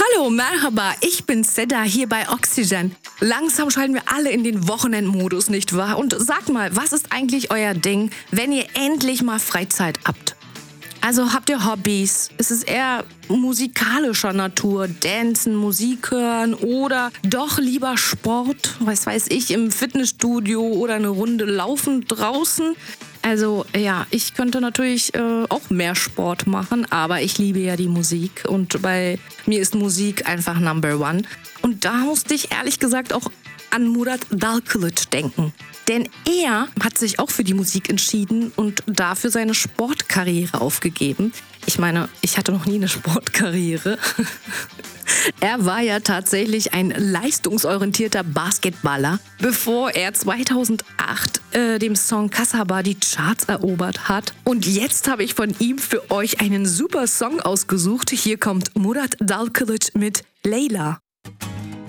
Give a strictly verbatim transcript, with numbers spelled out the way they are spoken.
Hallo, Merhaba, ich bin Seda hier bei Oxygen. Langsam schalten wir alle in den Wochenendmodus, nicht wahr? Und sagt mal, was ist eigentlich euer Ding, wenn ihr endlich mal Freizeit habt? Also habt ihr Hobbys? Ist es eher musikalischer Natur, Dancen, Musik hören oder doch lieber Sport, was weiß ich, im Fitnessstudio oder eine Runde laufen draußen? Also ja, ich könnte natürlich äh, auch mehr Sport machen, aber ich liebe ja die Musik und bei mir ist Musik einfach Number One. Und da musste ich ehrlich gesagt auch an Murat Dalkılıç denken. Denn er hat sich auch für die Musik entschieden und dafür seine Sportkarriere aufgegeben. Ich meine, ich hatte noch nie eine Sportkarriere. Er war ja tatsächlich ein leistungsorientierter Basketballer, bevor er zweitausendacht äh, dem Song Kasaba die Charts erobert hat. Und jetzt habe ich von ihm für euch einen super Song ausgesucht. Hier kommt Murat Dalkılıç mit Leyla.